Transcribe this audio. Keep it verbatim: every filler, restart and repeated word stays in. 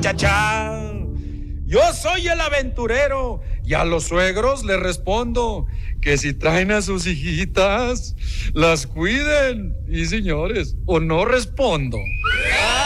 Cha-cha. Yo soy el aventurero y a los suegros les respondo que si traen a sus hijitas, las cuiden. Y señores, o no respondo.